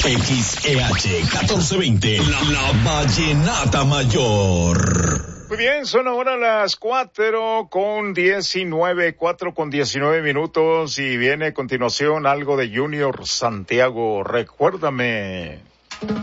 XEH 1420, la Vallenata Mayor. Muy bien, son ahora las 4:19 minutos y viene a continuación algo de Junior Santiago. Recuérdame.